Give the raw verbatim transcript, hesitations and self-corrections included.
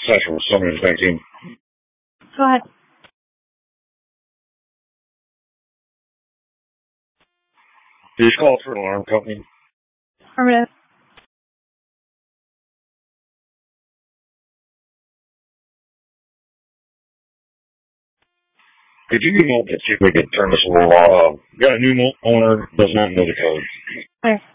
Central Summers nineteen. Go ahead. Did you call for an alarm company? Affirmative. Could you email to see if we could turn this a little off? Uh, got a new owner, does not know the code. Where?